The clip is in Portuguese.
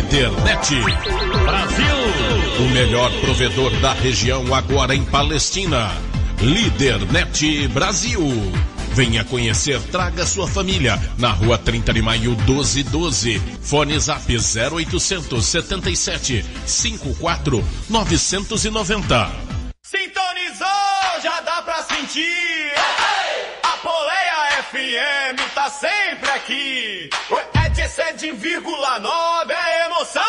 Lídernet Brasil. O melhor provedor da região agora em Palestina. Lídernet Brasil. Venha conhecer, traga sua família. Na rua 30 de maio 1212. Fone Zap 0800 77 54 990. Sintonizou, já dá pra sentir. A Poleia FM tá sempre aqui. É de 7,9, é emoção.